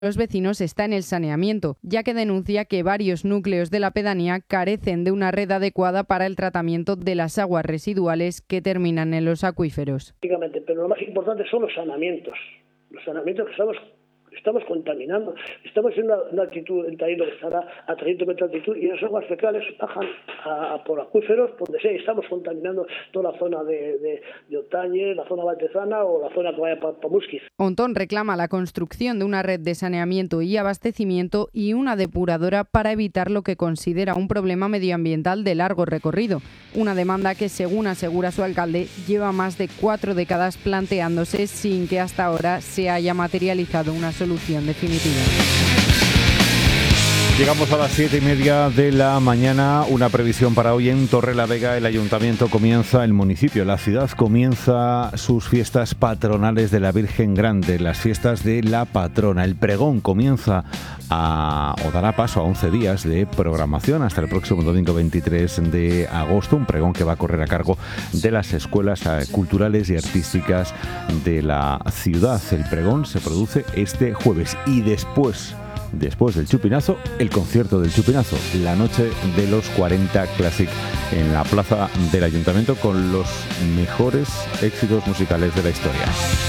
los vecinos está en el saneamiento, ya que denuncia que varios núcleos de la pedanía carecen de una red adecuada para el tratamiento de las aguas residuales que terminan en los acuíferos. Pero lo más importante son los saneamientos que estamos contaminando. Estamos en una altitud en Taíno que estará a 300 metros de altitud y esas aguas fecales bajan por acuíferos, por donde sea, y estamos contaminando toda la zona de Otañez, la zona valtezana o la zona que vaya para Musquiz. Ontón reclama la construcción de una red de saneamiento y abastecimiento y una depuradora para evitar lo que considera un problema medioambiental de largo recorrido. Una demanda que, según asegura su alcalde, lleva más de 4 décadas planteándose sin que hasta ahora se haya materializado una solución definitiva. Llegamos a las 7:30 de la mañana. Una previsión para hoy en Torrelavega. El ayuntamiento comienza, el municipio, la ciudad comienza sus fiestas patronales de la Virgen Grande, las fiestas de la patrona. El pregón comienza o dará paso a 11 días de programación hasta el próximo domingo 23 de agosto. Un pregón que va a correr a cargo de las escuelas culturales y artísticas de la ciudad. El pregón se produce este jueves y después del chupinazo, el concierto del chupinazo, la noche de los 40 Classic en la plaza del ayuntamiento con los mejores éxitos musicales de la historia.